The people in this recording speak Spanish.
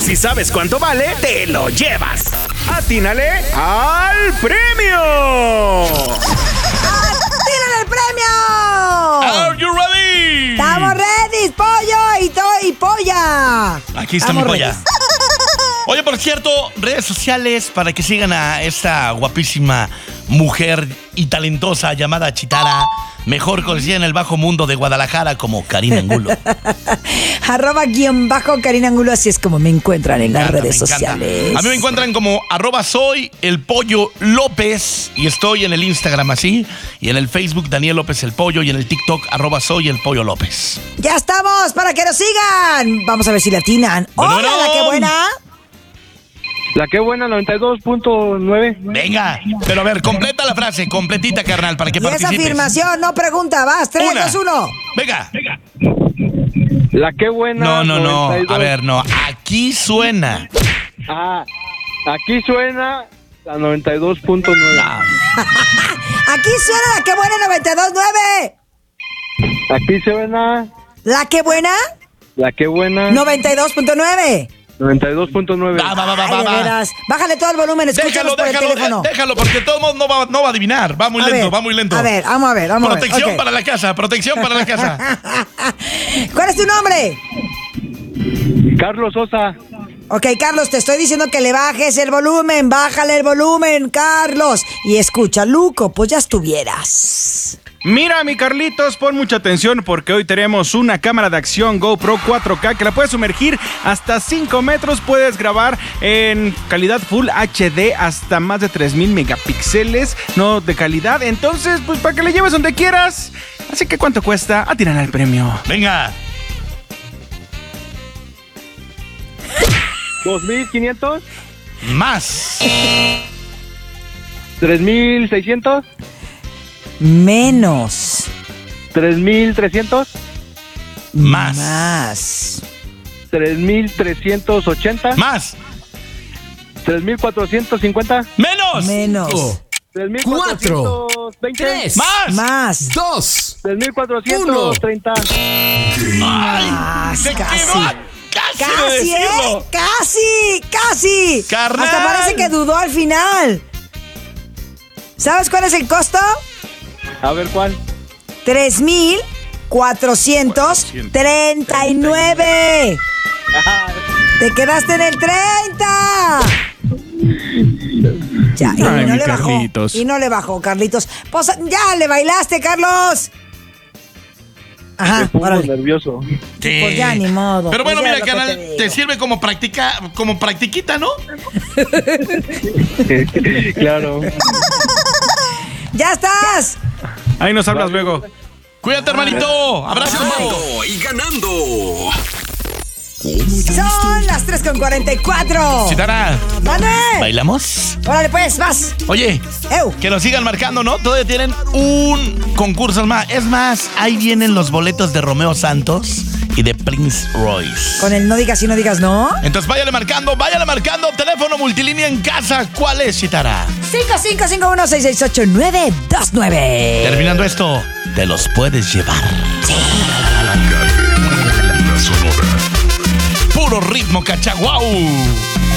si sabes cuánto vale, te lo llevas. ¡Atínale al premio! ¡Atínale al premio! Are you ready? ¡Estamos ready, pollo y polla! Aquí está mi polla. Oye, por cierto, redes sociales para que sigan a esta guapísima mujer y talentosa llamada Chitara, mejor conocida en el bajo mundo de Guadalajara como Karina Angulo. @_Karina Angulo, así es como me encuentran en las redes sociales. A mí me encuentran como @soy el pollo López y estoy en el Instagram así, y en el Facebook Daniel López el pollo, y en el TikTok @soy el pollo López. Ya estamos para que nos sigan. Vamos a ver si le atinan. Bueno, Hola, bueno. la que buena. La que buena, 92.9. Venga, pero a ver, completa la frase, completita, carnal, para que Y esa participes. afirmación, no pregunta. Vas, 3, 2, 1. Venga. La que buena. No. 92. A ver, no. Aquí suena. Ah, aquí suena la 92.9. Aquí suena la que buena 92.9. Aquí suena La que buena la que buena 92.9. 92.9. Ay, de veras. Bájale todo el volumen, escúchanos por el teléfono. Déjalo, porque todo el mundo no va a adivinar. Va muy lento. A ver, vamos a ver. Protección Ok. para la casa, protección para la casa. ¿Cuál es tu nombre? Carlos Sosa. Ok, Carlos, te estoy diciendo que le bajes el volumen. Bájale el volumen, Carlos. Y escucha, Luco, pues ya estuvieras. Mira, mi Carlitos, pon mucha atención porque hoy tenemos una cámara de acción GoPro 4K que la puedes sumergir hasta 5 metros. Puedes grabar en calidad Full HD hasta más de 3000 megapíxeles, no de calidad. Entonces, pues para que le lleves donde quieras. Así que, ¿cuánto cuesta? Atiran al premio. Venga. 2.500. Más. 3.600. Menos. 3.300. Más. 3.380. Más. 3.450. Menos. 3.420. 3, Más. 2, 3.430. ¡Ay! Se Casi. quedó a casi de Casi, decirlo. Casi. Carnal. Hasta parece que dudó al final. ¿Sabes cuál es el costo? A ver cuál. 3,439. Te quedaste en el 30. Ya, y Ay, no mi le bajó. Carlitos. Y no le bajó, Carlitos. Pues ya le bailaste, Carlos. Ajá, Me pongo órale. nervioso. Sí. Pues ya, ni modo. Pero bueno, Pues ya mira, lo que canal, te digo. te sirve como practiquita, ¿no? Claro. ¡Ya estás! Ahí nos hablas luego. Cuídate, hermanito. Abrazo. ganando y ganando. Son las 3:44. Chitara, ¡Mande! ¿bailamos? Órale, pues, vas. Oye, ¡Eu! que nos sigan marcando, ¿no? Todavía tienen un concurso más. Es más, ahí vienen los boletos de Romeo Santos y de Prince Royce. Con el no digas y no digas no. Entonces váyale marcando. Teléfono multilínea en casa. ¿Cuál es, Chitara? 5551668929. Terminando esto, te los puedes llevar. La Sonora. Puro ritmo, cachaguau.